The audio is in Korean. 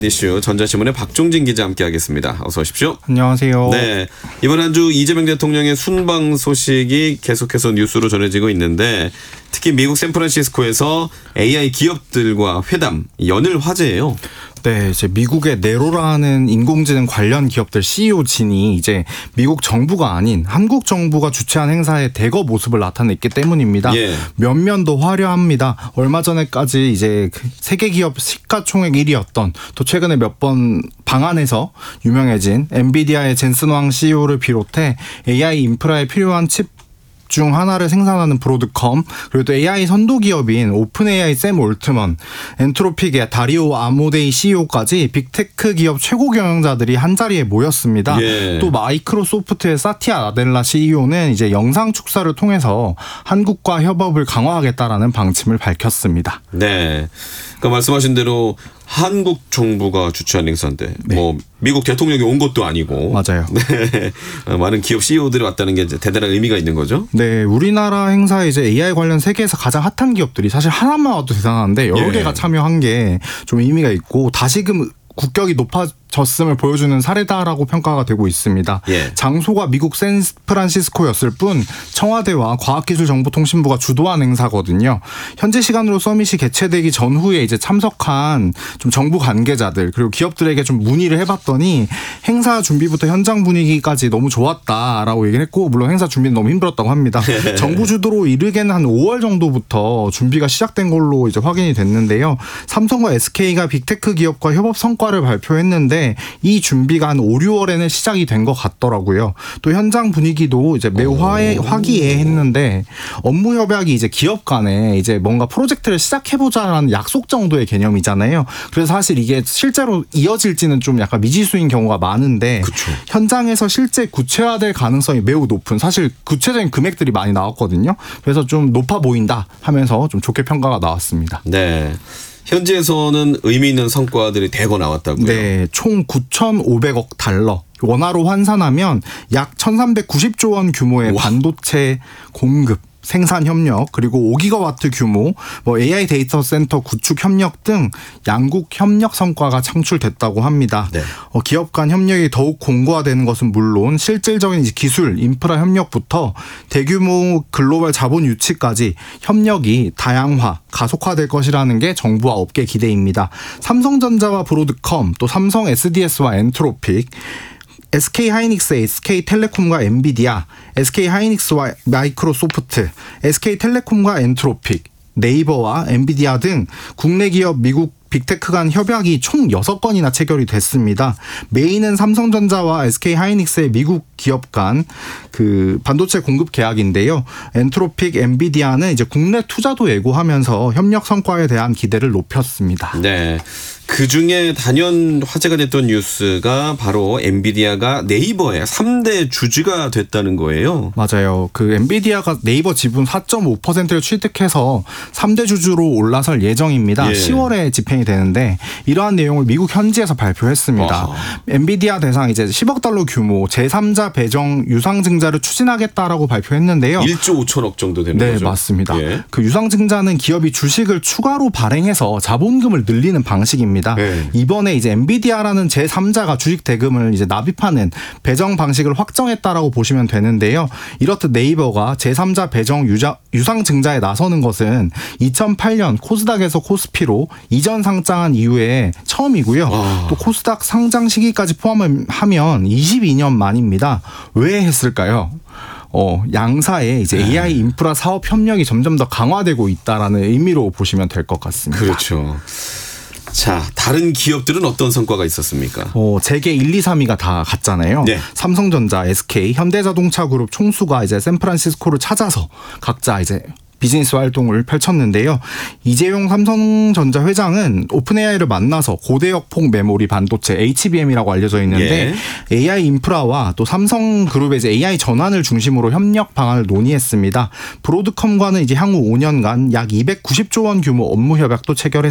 이슈 전자신문의 박종진 기자 함께하겠습니다. 어서 오십시오. 안녕하세요. 네, 이번 한 주 이재명 대통령의 순방 소식이 계속해서 뉴스로 전해지고 있는데 특히 미국 샌프란시스코에서 AI 기업들과 회담 연일 화제예요. 네, 이제 미국의 네로라는 인공지능 관련 기업들 CEO진이 이제 미국 정부가 아닌 한국 정부가 주최한 행사에 대거 모습을 나타냈기 때문입니다. 예. 면면도 화려합니다. 얼마 전에까지 이제 세계 기업 시가총액 1위였던 또 최근에 몇 번 방한해서 유명해진 엔비디아의 젠슨 왕 CEO를 비롯해 AI 인프라에 필요한 칩 중 하나를 생산하는 브로드컴, 그리고 또 AI 선도 기업인 오픈 AI 샘 올트먼, 엔트로픽의 다리오 아모데이 CEO까지 빅테크 기업 최고 경영자들이 한 자리에 모였습니다. 예. 또 마이크로소프트의 사티아 나델라 CEO는 이제 영상 축사를 통해서 한국과 협업을 강화하겠다라는 방침을 밝혔습니다. 네, 그러니까 말씀하신 대로 한국 정부가 주최한 행사인데 네. 뭐 미국 대통령이 온 것도 아니고 맞아요. 네, 많은 기업 CEO들이 왔다는 게 이제 대단한 의미가 있는 거죠. 네, 우리나라 행사에 이제 AI 관련 세계에서 가장 핫한 기업들이 사실 하나만 와도 대단한데 여러 예. 개가 참여한 게 좀 의미가 있고 다시금 국격이 높아졌음을 보여주는 사례다라고 평가가 되고 있습니다. 예. 장소가 미국 샌프란시스코였을 뿐 청와대와 과학기술정보통신부가 주도한 행사거든요. 현재 시간으로 서밋이 개최되기 전후에 이제 참석한 좀 정부 관계자들 그리고 기업들에게 좀 문의를 해봤더니 행사 준비부터 현장 분위기까지 너무 좋았다라고 얘기를 했고 물론 행사 준비는 너무 힘들었다고 합니다. 정부 주도로 이르게는 한 5월 정도부터 준비가 시작된 걸로 이제 확인이 됐는데요. 삼성과 SK가 빅테크 기업과 협업 성과를 발표했는데 이 준비가 한 5, 6월에는 시작이 된 것 같더라고요. 또 현장 분위기도 이제 매우 화기애애했는데 업무 협약이 이제 기업 간에 이제 뭔가 프로젝트를 시작해보자라는 약속 정도의 개념이잖아요. 그래서 사실 이게 실제로 이어질지는 좀 약간 미지수인 경우가 많은데 그쵸. 현장에서 실제 구체화될 가능성이 매우 높은 사실 구체적인 금액들이 많이 나왔거든요. 그래서 좀 높아 보인다 하면서 좀 좋게 평가가 나왔습니다. 네. 현지에서는 의미 있는 성과들이 대거 나왔다고요. 네, 총 9,500억 달러. 원화로 환산하면 약 1,390조 원 규모의 우와. 반도체 공급, 생산 협력, 그리고 5기가와트 규모, 뭐 AI 데이터 센터 구축 협력 등 양국 협력 성과가 창출됐다고 합니다. 네. 기업 간 협력이 더욱 공고화되는 것은 물론 실질적인 기술, 인프라 협력부터 대규모 글로벌 자본 유치까지 협력이 다양화, 가속화될 것이라는 게 정부와 업계 기대입니다. 삼성전자와 브로드컴, 또 삼성 SDS와 엔트로픽, SK하이닉스, SK텔레콤과 엔비디아, SK하이닉스와 마이크로소프트, SK텔레콤과 엔트로픽, 네이버와 엔비디아 등 국내 기업 미국 빅테크 간 협약이 총 6건이나 체결이 됐습니다. 메인은 삼성전자와 SK하이닉스의 미국 기업 간 그 반도체 공급 계약인데요. 엔트로픽, 엔비디아는 이제 국내 투자도 예고하면서 협력 성과에 대한 기대를 높였습니다. 네. 그 중에 단연 화제가 됐던 뉴스가 바로 엔비디아가 네이버의 3대 주주가 됐다는 거예요. 맞아요. 그 엔비디아가 네이버 지분 4.5%를 취득해서 3대 주주로 올라설 예정입니다. 예. 10월에 집행이 되는데 이러한 내용을 미국 현지에서 발표했습니다. 와. 엔비디아 대상 이제 10억 달러 규모 제3자 배정 유상증자를 추진하겠다라고 발표했는데요. 1조 5천억 정도 되는 네, 거죠. 맞습니다. 예. 그 유상증자는 기업이 주식을 추가로 발행해서 자본금을 늘리는 방식입니다. 네. 이번에 이제 엔비디아라는 제3자가 주식 대금을 이제 납입하는 배정 방식을 확정했다라고 보시면 되는데요. 이렇듯 네이버가 제3자 배정 유상증자에 나서는 것은 2008년 코스닥에서 코스피로 이전 상장한 이후에 처음이고요. 또 코스닥 상장 시기까지 포함하면 22년 만입니다. 왜 했을까요? 양사의 이제 AI 인프라 사업 협력이 점점 더 강화되고 있다라는 의미로 보시면 될 것 같습니다. 그렇죠. 자, 다른 기업들은 어떤 성과가 있었습니까? 재계 1, 2, 3위가 다 갔잖아요. 네. 삼성전자, SK, 현대자동차 그룹 총수가 이제 샌프란시스코를 찾아서 각자 이제 비즈니스 활동을 펼쳤는데요. 이재용 삼성전자 회장은 오픈AI를 만나서 고대역폭 메모리 반도체 HBM이라고 알려져 있는데 AI 인프라와 또 삼성그룹의 이제 AI 전환을 중심으로 협력 방안을 논의했습니다. 브로드컴과는 이제 향후 5년간 약 290조 원 규모 업무 협약도 체결했습니다.